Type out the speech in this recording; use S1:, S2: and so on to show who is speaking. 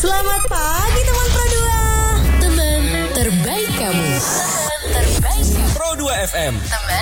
S1: Selamat pagi teman Pro 2. Teman terbaik kamu.
S2: Pro 2 FM.
S1: Teman